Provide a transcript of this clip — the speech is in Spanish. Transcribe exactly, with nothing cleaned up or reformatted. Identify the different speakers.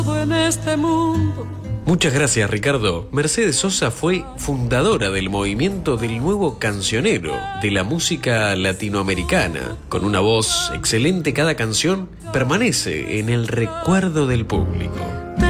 Speaker 1: en este mundo.
Speaker 2: Muchas gracias, Ricardo. Mercedes Sosa fue fundadora del movimiento del nuevo cancionero, de la música latinoamericana. Con una voz excelente, cada canción permanece en el recuerdo del público.